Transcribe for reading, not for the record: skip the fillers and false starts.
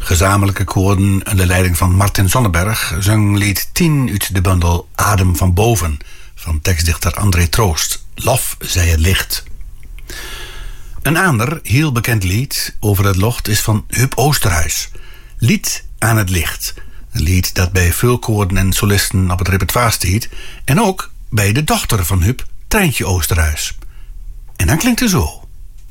Gezamenlijke koorden onder leiding van Martin Zonneberg zong lied 10 uit de bundel Adem van Boven van tekstdichter André Troost. Lof zij het licht. Een ander heel bekend lied over het locht is van Huub Oosterhuis. Lied aan het licht. Een lied dat bij veel koorden en solisten op het repertoire staat. En ook bij de dochter van Huub, Treintje Oosterhuis. En dan klinkt het zo.